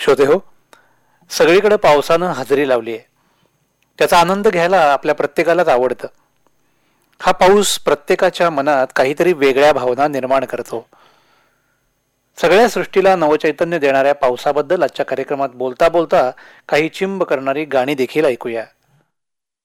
श्रोते हो, सगळीकडे पावसानं हजेरी लावली आहे. त्याचा आनंद घ्यायला आपल्या प्रत्येकालाच आवडतं. हा पाऊस प्रत्येकाच्या मनात काहीतरी वेगळ्या भावना निर्माण करतो. सगळ्या सृष्टीला नवचैतन्य देणाऱ्या पावसाबद्दल आजच्या कार्यक्रमात बोलता बोलता काही चिंब करणारी गाणी देखील ऐकूया.